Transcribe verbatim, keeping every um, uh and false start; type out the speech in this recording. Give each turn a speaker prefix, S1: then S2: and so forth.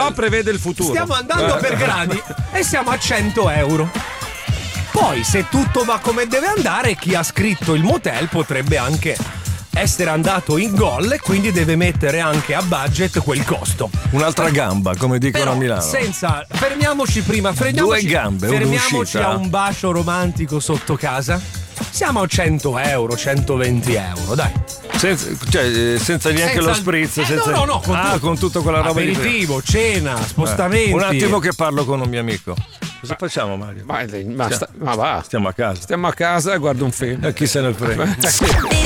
S1: qua prevede il futuro.
S2: Stiamo andando per gradi e siamo a cento euro. Poi, se tutto va come deve andare, chi ha scritto il motel potrebbe anche essere andato in gol e quindi deve mettere anche a budget quel costo.
S1: Un'altra gamba, come dicono
S2: Però,
S1: a Milano.
S2: Senza, fermiamoci prima, fermiamoci,
S1: Due gambe,
S2: fermiamoci
S1: un'uscita.
S2: a un bacio romantico sotto casa. Siamo a cento euro, centoventi euro, dai.
S1: Senza, cioè, senza neanche
S2: Senza
S1: lo
S2: il-
S1: spritz.
S2: Eh,
S1: senza...
S2: no, no, no, con
S1: ah,
S2: tutto.
S1: con tutta quella roba di prima.
S2: Aperitivo, cena, spostamenti.
S1: Eh, Un attimo che parlo con un mio amico. Cosa facciamo, Mario?
S3: Ma, ma, sta, ma va.
S1: Stiamo a casa.
S3: Stiamo a casa e guardo un film.
S1: Eh, chi se ne frega.